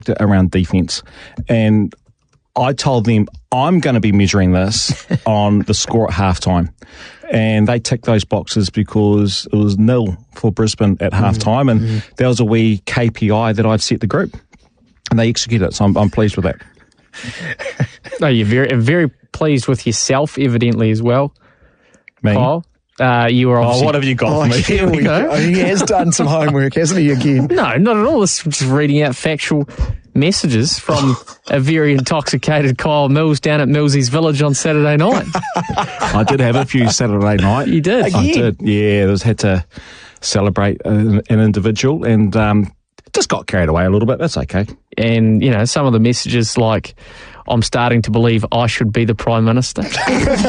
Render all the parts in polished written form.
around defence. And I told them, I'm going to be measuring this on the score at halftime. And they ticked those boxes because it was 0 for Brisbane at halftime. And that was a wee KPI that I'd set the group. And they executed it, so I'm pleased with that. No, you're very, very pleased with yourself, evidently, as well. Me? Kyle, you were obviously... what have you got for me? Here we go. He has done some homework, hasn't he, again? No, not at all. This is just reading out factual messages from a very intoxicated Kyle Mills down at Millsy's Village on Saturday night. I did have a few Saturday night. You did? Again? I did, yeah. Had to celebrate an individual and just got carried away a little bit. That's okay. And, some of the messages like, I'm starting to believe I should be the Prime Minister. You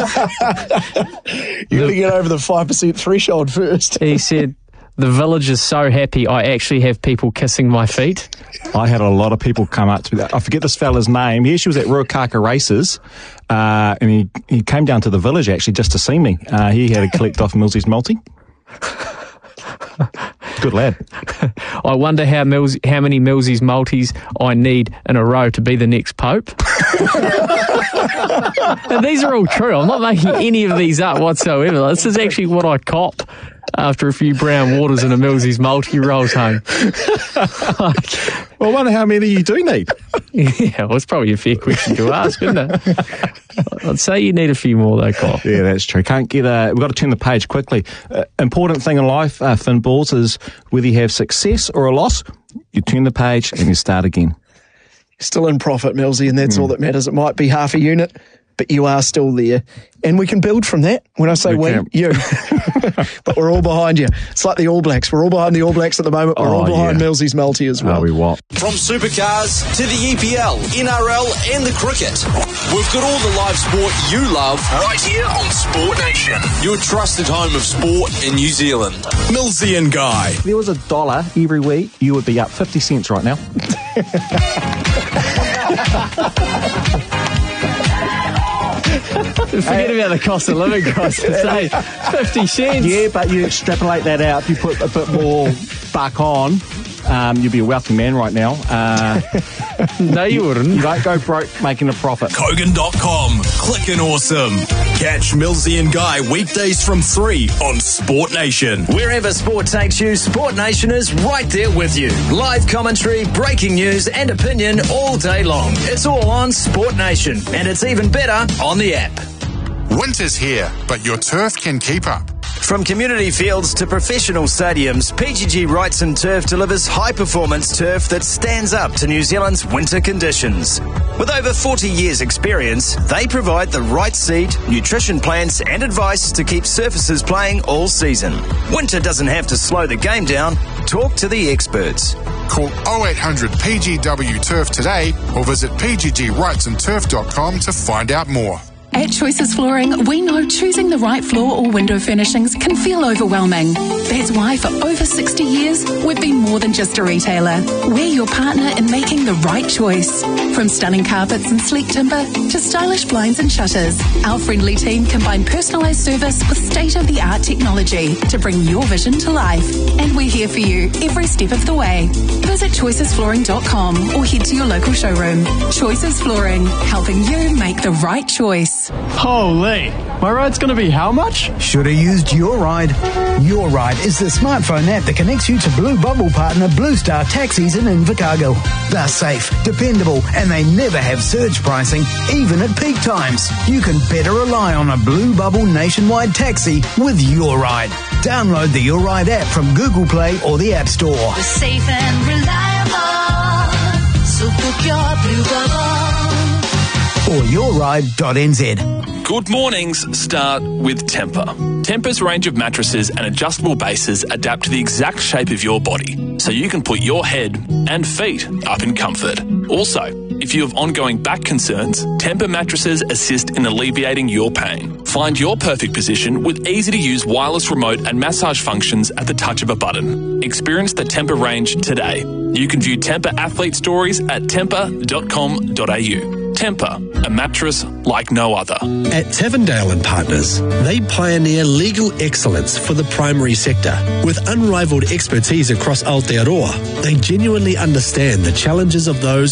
got to get over the 5% threshold first. He said, the village is so happy I actually have people kissing my feet. I had a lot of people come up to me. I forget this fella's name. He actually was at Ruakaka Races, and he came down to the village actually just to see me. He had to collect off Millsy's multi. Good lad. I wonder how many Millsy's multis I need in a row to be the next Pope. Now, these are all true. I'm not making any of these up whatsoever. This is actually what I cop after a few brown waters and a Millsy's multi rolls home. Well, I wonder how many you do need. Yeah, well, it's probably a fair question to ask, isn't it? I'd say you need a few more though, Kyle. Yeah, that's true. We've got to turn the page quickly. Important thing in life, Finn Balls, is whether you have success or a loss, you turn the page and you start again. Still in profit, Millsy, and that's all that matters. It might be half a unit, but you are still there. And we can build from that. When I say you. But we're all behind you. It's like the All Blacks. We're all behind the All Blacks at the moment. We're all behind Millsy's multi as well. We what? From supercars to the EPL, NRL and the cricket, we've got all the live sport you love right here on Sport Nation. Your trusted home of sport in New Zealand. Millsy and Guy. If there was $1 every week, you would be up 50 cents right now. Forget about the cost of living crisis, say 50 cents. Yeah, but you extrapolate that out. If you put a bit more buck on, you'd be a wealthy man right now. No, you wouldn't. You don't go broke making a profit. Kogan.com. Clickin' awesome. Catch Millsy and Guy weekdays from 3 on Sport Nation. Wherever sport takes you, Sport Nation is right there with you. Live commentary, breaking news and opinion all day long. It's all on Sport Nation, and it's even better on the app. Winter's here, but your turf can keep up. From community fields to professional stadiums, PGG Wrights and Turf delivers high-performance turf that stands up to New Zealand's winter conditions. With over 40 years' experience, they provide the right seed, nutrition plans and advice to keep surfaces playing all season. Winter doesn't have to slow the game down. Talk to the experts. Call 0800 PGW Turf today or visit pggwrightsandturf.com to find out more. At Choices Flooring, we know choosing the right floor or window furnishings can feel overwhelming. That's why for over 60 years, we've been more than just a retailer. We're your partner in making the right choice. From stunning carpets and sleek timber to stylish blinds and shutters, our friendly team combine personalised service with state-of-the-art technology to bring your vision to life. And we're here for you every step of the way. Visit choicesflooring.com or head to your local showroom. Choices Flooring, helping you make the right choice. Holy, my ride's going to be how much? Should have used Your Ride. Your Ride is the smartphone app that connects you to Blue Bubble partner Blue Star Taxis in Invercargill. They're safe, dependable, and they never have surge pricing, even at peak times. You can better rely on a Blue Bubble nationwide taxi with Your Ride. Download the Your Ride app from Google Play or the App Store. We're safe and reliable, so book your Blue Bubble. Or yourride.nz. Good mornings start with Tempur. Tempur's range of mattresses and adjustable bases adapt to the exact shape of your body, so you can put your head and feet up in comfort. Also, if you have ongoing back concerns, Tempur mattresses assist in alleviating your pain. Find your perfect position with easy-to-use wireless remote and massage functions at the touch of a button. Experience the Tempur range today. You can view Tempur athlete stories at tempur.com.au. Tempur, a mattress like no other. At Tavendale and Partners, they pioneer legal excellence for the primary sector. With unrivaled expertise across Aotearoa, they genuinely understand the challenges of those